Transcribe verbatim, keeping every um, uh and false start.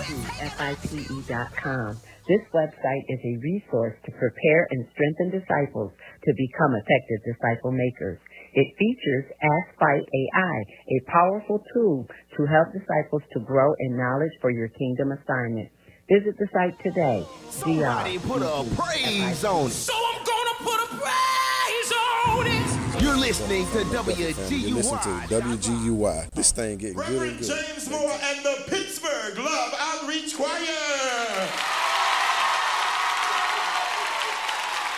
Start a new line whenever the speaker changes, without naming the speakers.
fipe dot com. This website is a resource to prepare and strengthen disciples to become effective disciple makers. It features Ask Fight A I, a powerful tool to help disciples to grow in knowledge for your kingdom assignment. Visit the site today.
Somebody put a praise on it.
So I'm gonna put a praise on it.
You're listening to W G U Y.
You're listening to W G U Y. This thing getting good and
Reverend
good.
James Moore and the Pittsburgh Love Outreach Choir.